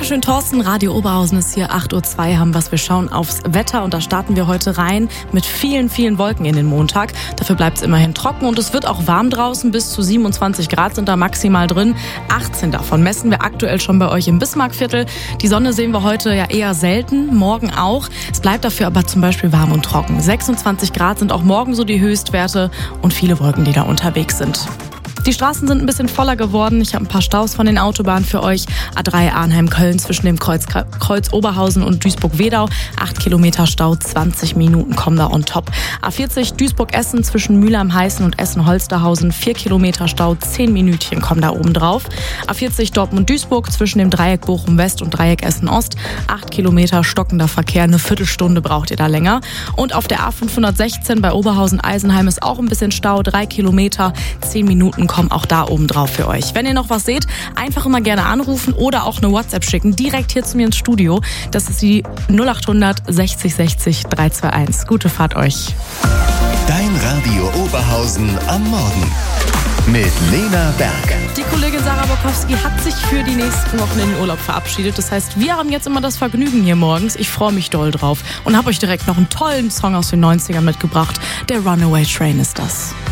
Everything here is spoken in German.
Dankeschön, Thorsten. Radio Oberhausen ist hier, 8:02 Uhr haben wir. Wir schauen aufs Wetter und da starten wir heute rein mit vielen, vielen Wolken in den Montag. Dafür bleibt es immerhin trocken und es wird auch warm draußen. Bis zu 27 Grad sind da maximal drin. 18 davon messen wir aktuell schon bei euch im Bismarckviertel. Die Sonne sehen wir heute ja eher selten, morgen auch. Es bleibt dafür aber zum Beispiel warm und trocken. 26 Grad sind auch morgen so die Höchstwerte und viele Wolken, die da unterwegs sind. Die Straßen sind ein bisschen voller geworden. Ich habe ein paar Staus von den Autobahnen für euch. A3 Arnheim-Köln zwischen dem Kreuz Oberhausen und Duisburg-Wedau. 8 Kilometer Stau, 20 Minuten kommen da on top. A40 Duisburg-Essen zwischen Mülheim-Heißen und Essen-Holsterhausen. 4 Kilometer Stau, 10 Minütchen kommen da oben drauf. A40 Dortmund-Duisburg zwischen dem Dreieck Bochum-West und Dreieck Essen-Ost. 8 Kilometer stockender Verkehr, eine Viertelstunde braucht ihr da länger. Und auf der A516 bei Oberhausen-Eisenheim ist auch ein bisschen Stau. 3 Kilometer, 10 Minuten kommen auch da oben drauf für euch. Wenn ihr noch was seht, einfach immer gerne anrufen oder auch eine WhatsApp schicken, direkt hier zu mir ins Studio. Das ist die 0800 60 60 321. Gute Fahrt euch. Dein Radio Oberhausen am Morgen mit Lena Berg. Die Kollegin Sarah Bokowski hat sich für die nächsten Wochen in den Urlaub verabschiedet. Das heißt, wir haben jetzt immer das Vergnügen hier morgens. Ich freue mich doll drauf und habe euch direkt noch einen tollen Song aus den 90ern mitgebracht. Der Runaway Train ist das.